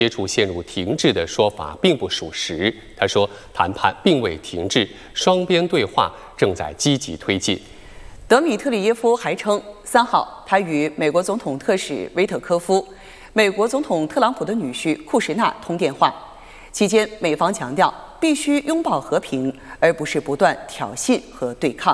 接触陷入停滞的说法并不属实。他说，谈判并未停滞，双边对话正在积极推进。 德米特里耶夫还称，3号他与美国总统特使维特科夫、美国总统特朗普的女婿库什纳通电话，期间美方强调必须拥抱和平，而不是不断挑衅和对抗。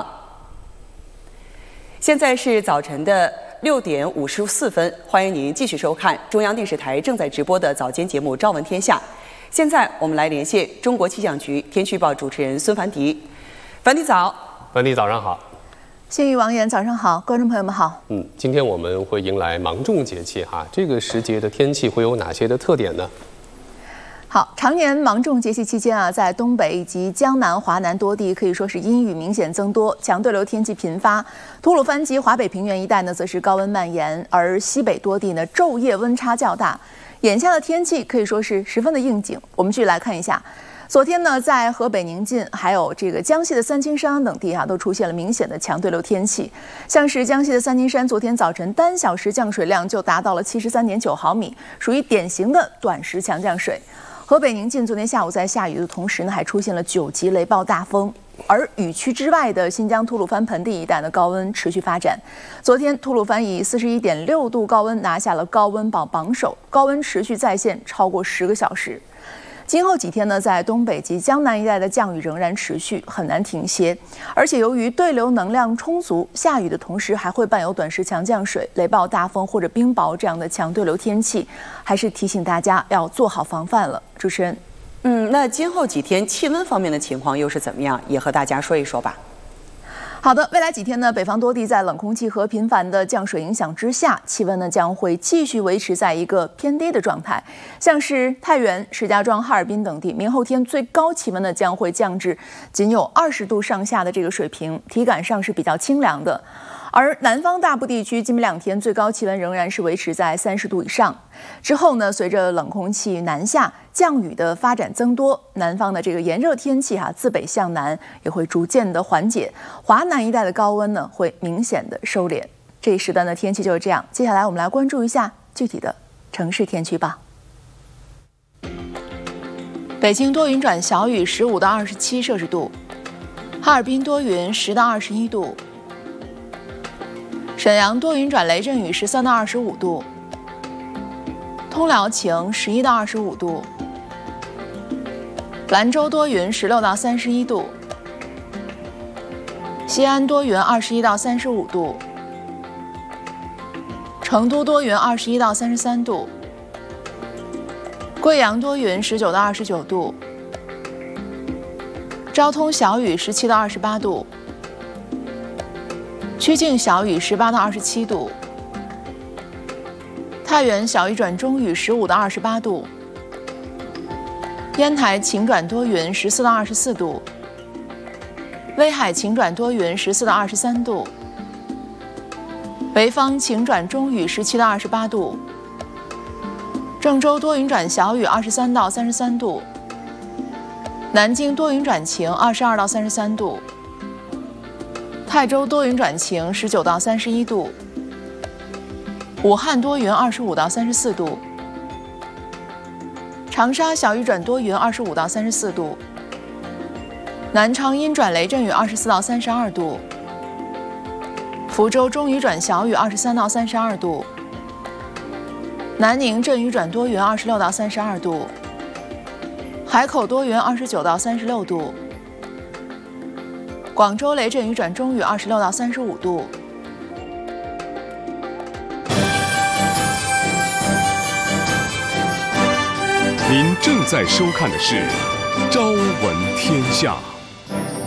现在是早晨的6点54分，欢迎您继续收看中央电视台正在直播的早间节目《朝闻天下》。现在我们来连线中国气象局天气预报主持人孙凡迪。凡迪早。 凡迪早上好。 信誉王岩早上好，观众朋友们好。 今天我们会迎来芒种节气哈，这个时节的天气会有哪些的特点呢？ 好，常年芒种节气期间啊，在东北以及江南、华南多地可以说是阴雨明显增多，强对流天气频发。吐鲁番及华北平原一带呢，则是高温蔓延，而西北多地呢，昼夜温差较大。眼下的天气可以说是十分的应景。我们继续来看一下，昨天呢，在河北宁晋还有这个江西的三清山等地都出现了明显的强对流天气。像是江西的三清山，昨天早晨单小时降水量就达到了73.9毫米，属于典型的短时强降水。河北宁晋昨天下午在下雨的同时呢，还出现了9级雷暴大风。而雨区之外的新疆吐鲁番盆地一带的高温持续发展。昨天吐鲁番以41.6度高温拿下了高温榜首，高温持续在线超过10个小时。今后几天呢，在东北及江南一带的降雨仍然持续，很难停歇。而且由于对流能量充足，下雨的同时还会伴有短时强降水、雷暴大风或者冰雹这样的强对流天气，还是提醒大家要做好防范了。主持人， 那今后几天气温方面的情况又是怎么样？也和大家说一说吧。 好的，未来几天呢，北方多地在冷空气和频繁的降水影响之下，气温呢将会继续维持在一个偏低的状态。像是太原、石家庄、哈尔滨等地，明后天最高气温呢将会降至仅有20度上下的这个水平，体感上是比较清凉的。而南方大部地区今明2天最高气温仍然是维持在30度以上。之后呢，随着冷空气南下，降雨的发展增多，南方的这个炎热天气自北向南也会逐渐的缓解，华南一带的高温呢会明显的收敛。这一时段的天气就是这样。接下来我们来关注一下具体的城市天气吧。北京多云转小雨，15到27摄氏度；哈尔滨多云，10到21度；沈阳多云转雷阵雨，13到25度；通辽晴，11到25度；兰州多云，16到31度；西安多云，21到35度；成都多云，21到33度；贵阳多云，19到29度；昭通小雨，17到28度；曲靖小雨，18到27度；太原小雨转中雨，15到28度；烟台晴转多云，14到24度；威海晴转多云，14到23度；潍坊晴转中雨，17到28度；郑州多云转小雨，23到33度；南京多云转晴，22到33度；泰州多云转晴，19到31度；武汉多云，25到34度；长沙小雨转多云，25到34度；南昌阴转雷阵雨，24到32度；福州中雨转小雨，23到32度；南宁阵雨转多云，26到32度；海口多云，29到36度；广州雷阵雨转中雨，26到35度。 您正在收看的是《朝闻天下》。